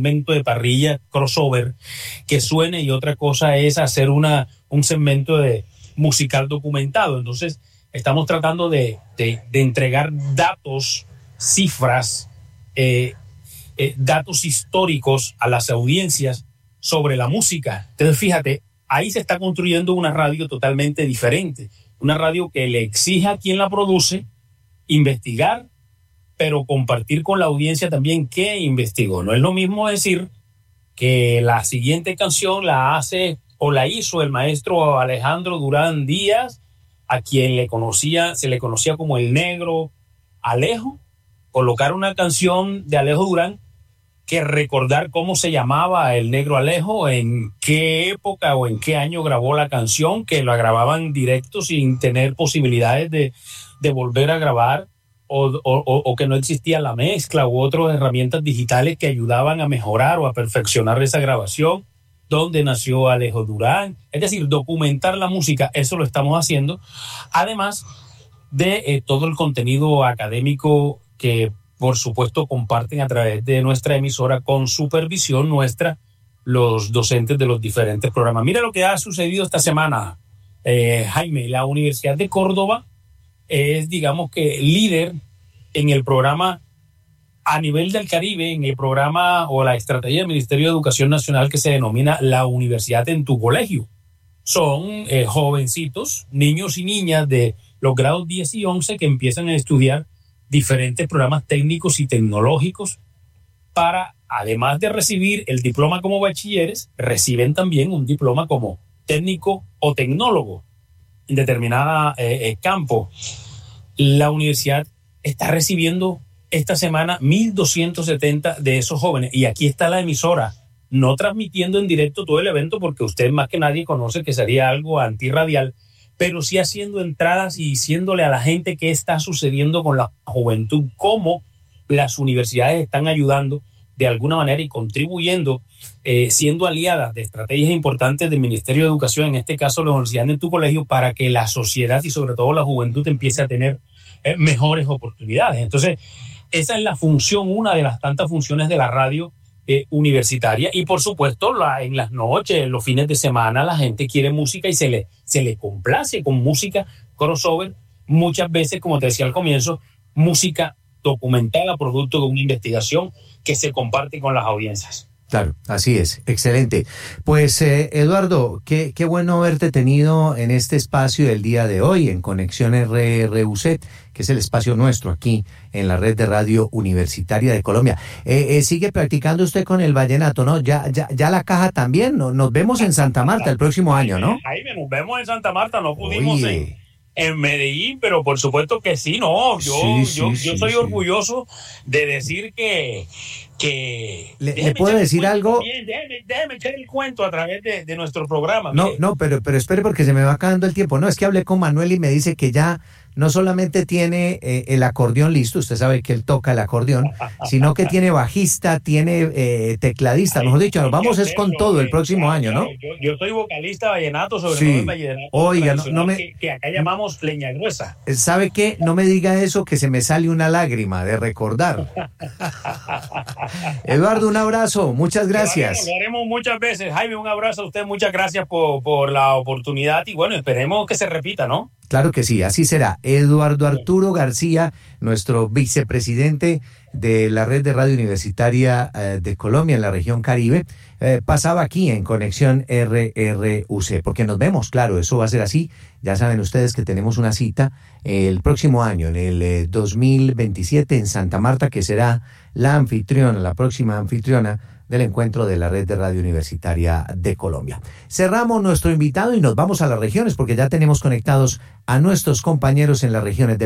segmento de parrilla crossover que suene, y otra cosa es hacer un segmento de musical documentado. Entonces estamos tratando de entregar datos, cifras, datos históricos a las audiencias sobre la música. Entonces fíjate, ahí se está construyendo una radio totalmente diferente, una radio que le exige a quien la produce investigar, pero compartir con la audiencia también qué investigó. No es lo mismo decir que la siguiente canción la hace o la hizo el maestro Alejandro Durán Díaz, a quien se le conocía como el Negro Alejo, colocar una canción de Alejo Durán, que recordar cómo se llamaba el Negro Alejo, en qué época o en qué año grabó la canción, que la grababan directo sin tener posibilidades de volver a grabar, o que no existía la mezcla u otras herramientas digitales que ayudaban a mejorar o a perfeccionar esa grabación, dónde nació Alejo Durán. Es decir, documentar la música, eso lo estamos haciendo, además de todo el contenido académico que por supuesto comparten a través de nuestra emisora con supervisión nuestra los docentes de los diferentes programas. Mira lo que ha sucedido esta semana, Jaime. La Universidad de Córdoba es, digamos que, líder en el programa a nivel del Caribe, en el programa o la estrategia del Ministerio de Educación Nacional que se denomina La Universidad en tu Colegio. Son jovencitos, niños y niñas de los grados 10 y 11 que empiezan a estudiar diferentes programas técnicos y tecnológicos para, además de recibir el diploma como bachilleres, reciben también un diploma como técnico o tecnólogo en determinada campo. La universidad está recibiendo esta semana 1.270 de esos jóvenes, y aquí está la emisora, no transmitiendo en directo todo el evento porque usted más que nadie conoce que sería algo antirradial, pero sí haciendo entradas y diciéndole a la gente qué está sucediendo con la juventud, cómo las universidades están ayudando de alguna manera y contribuyendo, siendo aliadas de estrategias importantes del Ministerio de Educación, en este caso la Universidad en tu Colegio, para que la sociedad y sobre todo la juventud empiece a tener mejores oportunidades. Entonces, esa es la función, una de las tantas funciones de la radio universitaria. Y por supuesto, en las noches, en los fines de semana, la gente quiere música y se le complace con música crossover, muchas veces, como te decía al comienzo, música documentada, producto de una investigación que se comparte con las audiencias. Claro, así es, excelente. Pues Eduardo, qué bueno haberte tenido en este espacio del día de hoy, en Conexión RRUC, que es el espacio nuestro aquí en la red de radio universitaria de Colombia. Sigue practicando usted con el vallenato, ¿no? Ya la caja también, ¿no? Nos vemos en Santa Marta el próximo año, ¿no? Jaime, nos vemos en Santa Marta, no pudimos en Medellín, pero por supuesto que sí, no, yo soy orgulloso de decir que ¿Le puedo decir algo? Déjeme echar el cuento a través de nuestro programa. No, pero espere porque se me va acabando el tiempo. No, es que hablé con Manuel y me dice que ya no solamente tiene el acordeón listo, usted sabe que él toca el acordeón, sino que tiene bajista, tiene tecladista. Mejor dicho, nos vamos es con todo el próximo año, ¿no? Yo soy vocalista vallenato, sobre todo en vallenato. Oiga, que acá llamamos leña gruesa. ¿Sabe qué? No me diga eso, que se me sale una lágrima de recordar. Eduardo, un abrazo, muchas gracias. Lo haremos muchas veces. Jaime, un abrazo a usted, muchas gracias por la oportunidad y bueno, esperemos que se repita, ¿no? Claro que sí, así será. Eduardo Arturo García, nuestro vicepresidente de la red de radio universitaria de Colombia en la región Caribe, pasaba aquí en Conexión RRUC, porque nos vemos, claro, eso va a ser así. Ya saben ustedes que tenemos una cita el próximo año, en el 2027, en Santa Marta, que será la próxima anfitriona del encuentro de la red de radio universitaria de Colombia. Cerramos nuestro invitado y nos vamos a las regiones porque ya tenemos conectados a nuestros compañeros en las regiones de